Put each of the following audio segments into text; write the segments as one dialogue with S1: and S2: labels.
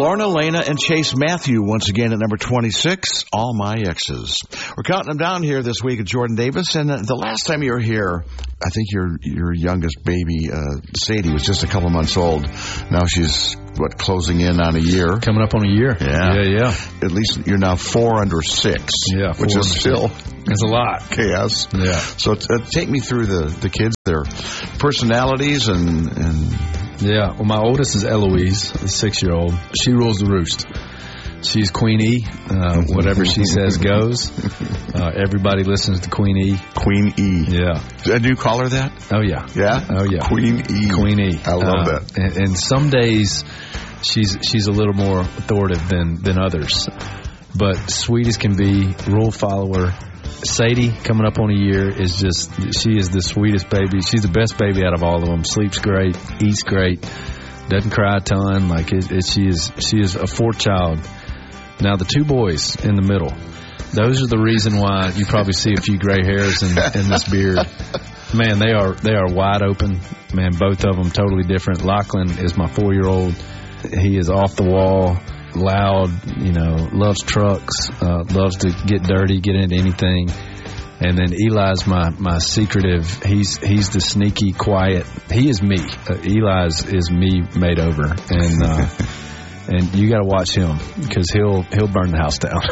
S1: Lorna, Lena, and Chase Matthew once again at number 26, All My Exes. We're counting them down here this week at Jordan Davis, and the last time you were here, I think your youngest baby, Sadie, was just a couple months old. Now she's, closing in on a year?
S2: Coming up on a year.
S1: Yeah. At least you're now 4 under 6.
S2: Yeah,
S1: which is still...
S2: It's a lot.
S1: Chaos.
S2: Yeah.
S1: So take me through the kids, their personalities and...
S2: Yeah, well, my oldest is Eloise, the 6-year-old. She rules the roost. She's Queen E. Whatever she says goes. Everybody listens to Queen E.
S1: Queen E.
S2: Yeah.
S1: Do you call her that?
S2: Oh, yeah.
S1: Yeah?
S2: Oh, yeah.
S1: Queen E.
S2: Queen E.
S1: I love that.
S2: And some days she's a little more authoritative than others. But sweet as can be, rule follower. Sadie, coming up on a year, she is the sweetest baby. She's the best baby out of all of them. Sleeps great, eats great, doesn't cry a ton. She is a fourth child. Now the 2 boys in the middle, those are the reason why you probably see a few gray hairs in this beard. Man, they are wide open. Man, both of them totally different. Lachlan is my 4-year-old. He is off the wall. Loud, loves trucks, loves to get dirty, get into anything. And then Eli's my secretive. He's the sneaky, quiet. He is me. Eli's is me made over, and you got to watch him because he'll burn the house down.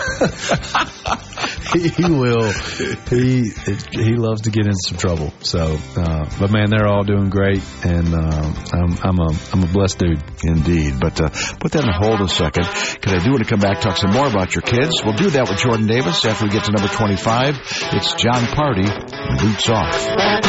S2: He will. He loves to get into some trouble. So, but man, they're all doing great, and I'm a blessed dude.
S1: Indeed. But put that on hold a second, because I do want to come back, talk some more about your kids. We'll do that with Jordan Davis after we get to number 25. It's John Party, Boots Off.